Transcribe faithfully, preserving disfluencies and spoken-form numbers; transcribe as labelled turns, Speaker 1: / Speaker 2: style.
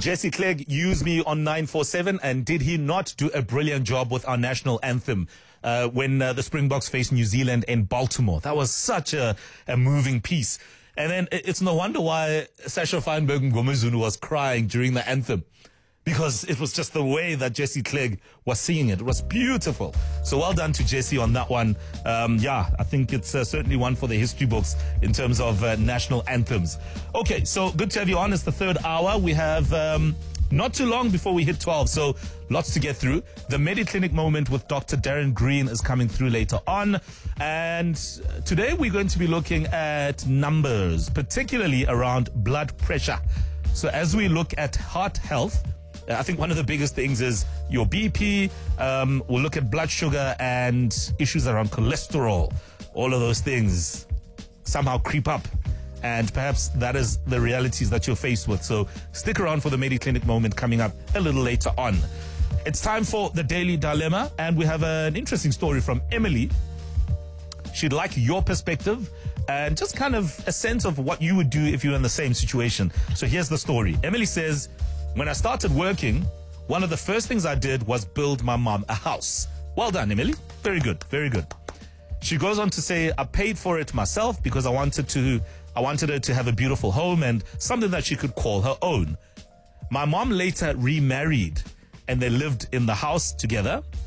Speaker 1: Jesse Clegg used me on nine four seven, and did he not do a brilliant job with our national anthem uh, when uh, the Springboks faced New Zealand in Baltimore? That was such a, a moving piece. And then it's no wonder why Sasha Feinberg Ngomezulu was crying during the anthem, because it was just the way that Jesse Clegg was singing it. It was beautiful. So well done to Jesse on that one. Um, yeah, I think it's uh, certainly one for the history books in terms of uh, national anthems. Okay, so good to have you on. It's the third hour. We have um, not too long before we hit twelve, so lots to get through. The MediClinic moment with Doctor Darren Green is coming through later on. And today we're going to be looking at numbers, particularly around blood pressure. So as we look at heart health, I think one of the biggest things is your B P. Um, we'll look at blood sugar and issues around cholesterol. All of those things somehow creep up. And perhaps that is the realities that you're faced with. So stick around for the MediClinic moment coming up a little later on. It's time for the Daily Dilemma. And we have an interesting story from Emily. She'd like your perspective and just kind of a sense of what you would do if you were in the same situation. So here's the story. Emily says, when I started working, one of the first things I did was build my mom a house. Well done, Emily. Very good. Very good. She goes on to say, I paid for it myself because I wanted to, I wanted her to have a beautiful home and something that she could call her own. My mom later remarried and they lived in the house together.